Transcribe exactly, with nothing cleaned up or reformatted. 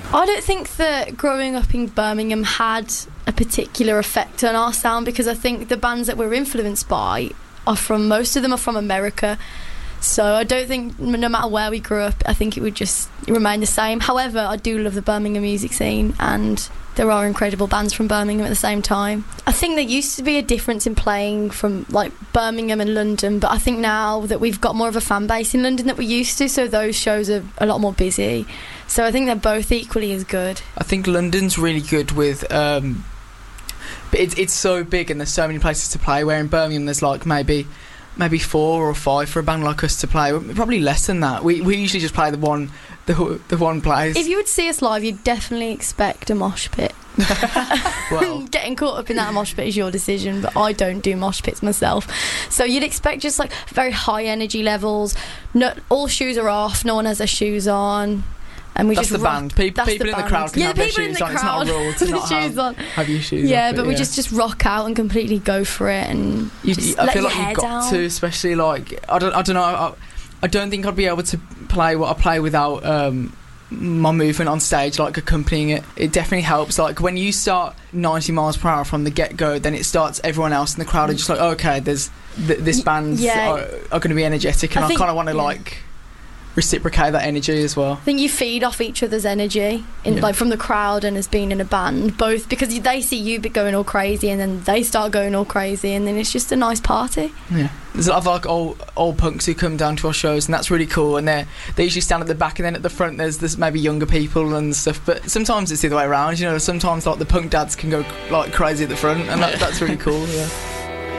I don't think that growing up in Birmingham had a particular effect on our sound, because I think the bands that we're influenced by are from, most of them are from America. So I don't think, no matter where we grew up, I think it would just remain the same. However, I do love the Birmingham music scene, and there are incredible bands from Birmingham at the same time. I think there used to be a difference in playing from like Birmingham and London, but I think now that we've got more of a fan base in London than we used to, so those shows are a lot more busy. So I think they're both equally as good. I think London's really good with... Um, but it's, it's so big and there's so many places to play, where in Birmingham there's like maybe... maybe four or five for a band like us to play. Probably less than that. We we usually just play the one the the one place. If you would see us live, you'd definitely expect a mosh pit. Well, getting caught up in that mosh pit is your decision, but I don't do mosh pits myself. So you'd expect just like very high energy levels. No, all shoes are off. No one has their shoes on. And we that's just the rock, band. People, people the in band. the crowd can yeah, have their people shoes in the on. crowd It's not a rule to not shoes have, on. have your shoes yeah, off. but It, we yeah. just, just rock out and completely go for it, and you, just I let feel your like hair you've got down. to, especially like I don't I don't know. I, I don't think I'd be able to play what I play without um, my movement on stage, like accompanying it. It definitely helps. Like when you start ninety miles per hour from the get go, then it starts. Everyone else in the crowd are just like, oh, okay, there's th- this band yeah. are, are going to be energetic, and I I, think- kind of want to yeah. like reciprocate that energy as well. I think you feed off each other's energy, in, Yeah. like from the crowd and as being in a band, both because they see you going all crazy, and then they start going all crazy, and then it's just a nice party. Yeah, there's a lot of like old old punks who come down to our shows, and that's really cool. And they they usually stand at the back, and then at the front there's there's maybe younger people and stuff. But sometimes it's the other way around. You know, sometimes like the punk dads can go like crazy at the front, and that, that's really cool. Yeah.